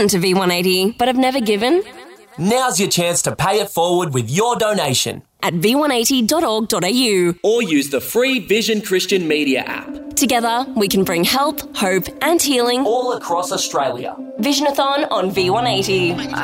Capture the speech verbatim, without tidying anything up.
given to V one eighty but have never given? Now's your chance to pay it forward with your donation at v one eighty dot org dot a u or use the free Vision Christian Media app. Together, we can bring help, hope and healing all across Australia. Visionathon on V one eighty.